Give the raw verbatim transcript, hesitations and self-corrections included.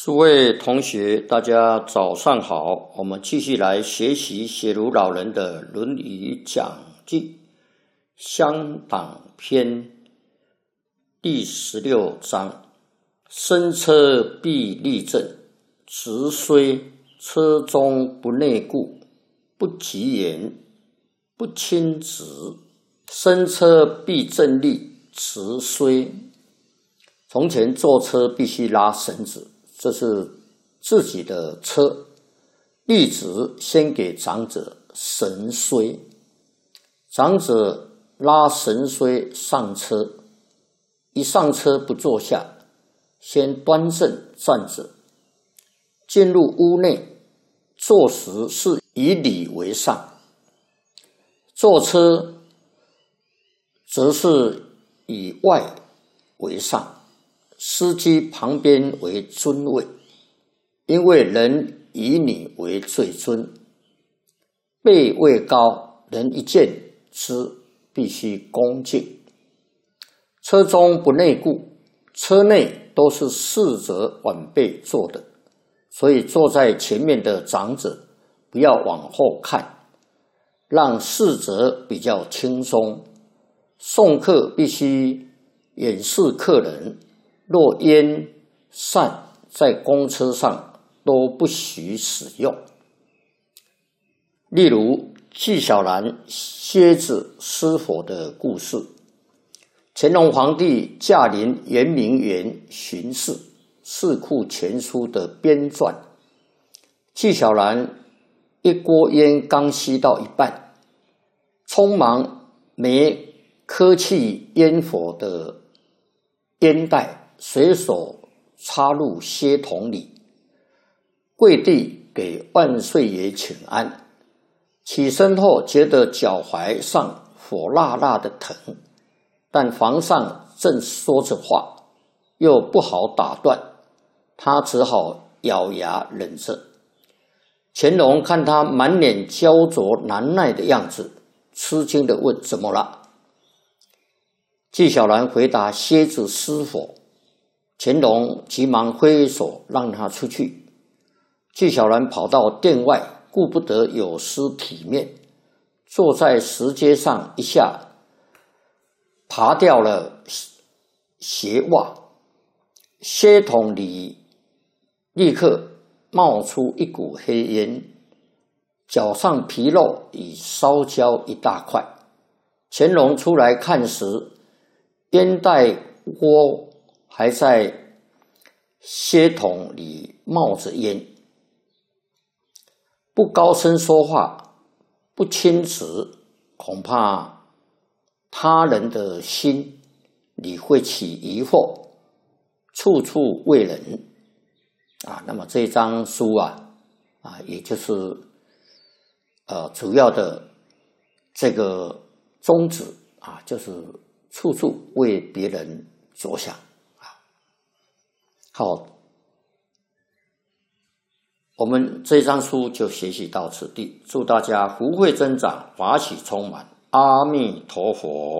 诸位同学，大家早上好。我们继续来学习写如老人的《论语讲记》乡党篇第十六章：生车必立正，直虽车中不内固，不及言，不亲直。生车必正立，直虽。从前坐车必须拉绳子，这是自己的车，立直先给长者绳虽，长者拉绳虽上车，一上车不坐下，先端正站着，进入屋内，坐时是以礼为上，坐车则是以外为上，司机旁边为尊位，因为人以你为最尊。辈位高，人一见之必须恭敬。车中不内固，车内都是侍者晚辈坐的，所以坐在前面的长者不要往后看，让侍者比较轻松。送客必须掩饰客人，若烟扇在公车上都不许使用。例如纪晓岚蝎子失火的故事，乾隆皇帝驾临圆明园巡视，《四库全书》的编撰。纪晓岚一锅烟刚吸到一半，匆忙没磕气烟火的烟袋随手插入蝎筒里，跪地给万岁爷请安。起身后觉得脚踝上火辣辣的疼，但皇上正说着话，又不好打断，他只好咬牙忍着。乾隆看他满脸焦灼难耐的样子，吃惊地问：怎么了？纪晓岚回答：蝎子失火。乾隆急忙挥手让他出去。纪晓岚跑到殿外，顾不得有失体面，坐在石阶上一下爬掉了鞋袜，靴筒里立刻冒出一股黑烟，脚上皮肉已烧焦一大块。乾隆出来看时，烟袋窝还在靴筒里冒着烟，不高声说话，不亲直，恐怕他人的心里会起疑惑，处处为人啊。那么这一章书啊，啊，也就是呃主要的这个宗旨啊，就是处处为别人着想啊。好，我们这章书就学习到此地，祝大家福慧增长，法喜充满，阿弥陀佛。